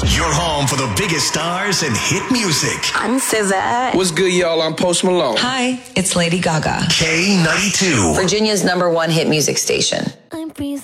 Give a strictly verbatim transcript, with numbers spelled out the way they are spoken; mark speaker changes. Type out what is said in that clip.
Speaker 1: Your home for the biggest stars and hit music.
Speaker 2: I'm S Z A.
Speaker 3: What's good, y'all? I'm Post Malone.
Speaker 4: Hi, it's Lady Gaga.
Speaker 1: K ninety-two.
Speaker 5: Virginia's number one hit music station.
Speaker 2: I'm freezing.